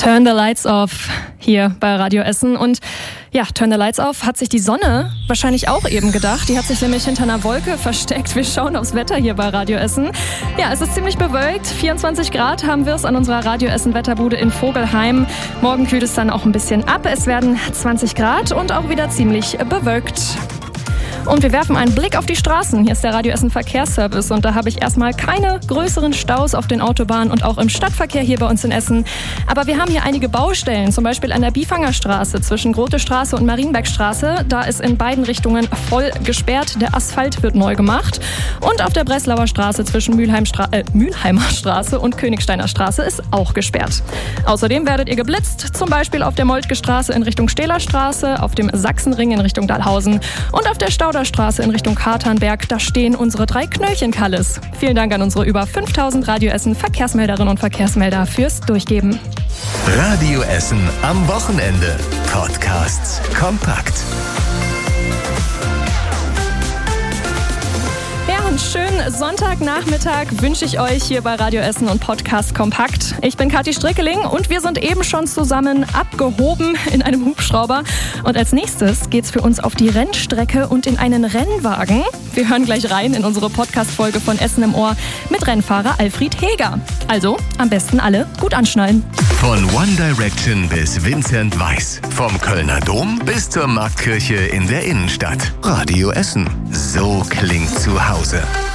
Turn the Lights Off hier bei Radio Essen. Und ja, Turn the Lights Off hat sich die Sonne wahrscheinlich auch eben gedacht. Die hat sich nämlich hinter einer Wolke versteckt. Wir schauen aufs Wetter hier bei Radio Essen. Ja, es ist ziemlich bewölkt. 24 Grad haben wir es an unserer Radio Essen Wetterbude in Vogelheim. Morgen kühlt es dann auch ein bisschen ab. Es werden 20 Grad und auch wieder ziemlich bewölkt. Und wir werfen einen Blick auf die Straßen. Hier ist der Radio Essen Verkehrsservice und da habe ich erstmal keine größeren Staus auf den Autobahnen und auch im Stadtverkehr hier bei uns in Essen. Aber wir haben hier einige Baustellen, zum Beispiel an der Biefangerstraße zwischen Grotestraße und Marienbergstraße. Da ist in beiden Richtungen voll gesperrt. Der Asphalt wird neu gemacht. Und auf der Breslauer Straße zwischen Mülheimer Straße und Königsteiner Straße ist auch gesperrt. Außerdem werdet ihr geblitzt, zum Beispiel auf der Moltke Straße in Richtung Stähler Straße, auf dem Sachsenring in Richtung Dahlhausen und auf der Stauderstraße in Richtung Katernberg. Da stehen unsere 3 Knöllchenkalles. Vielen Dank an unsere über 5000 Radio Essen Verkehrsmelderinnen und Verkehrsmelder fürs Durchgeben. Radio Essen am Wochenende. Podcasts kompakt. Ja, einen schönen Sonntagnachmittag wünsche ich euch hier bei Radio Essen und Podcast Kompakt. Ich bin Kathi Strickeling und wir sind eben schon zusammen abgehoben in einem Hubschrauber. Und als nächstes geht's für uns auf die Rennstrecke und in einen Rennwagen. Wir hören gleich rein in unsere Podcast-Folge von Essen im Ohr mit Rennfahrer Alfred Heger. Also am besten alle gut anschnallen. Von One Direction bis Vincent Weiss. Vom Kölner Dom bis zur Marktkirche in der Innenstadt. Radio Essen. So klingt zu Hause.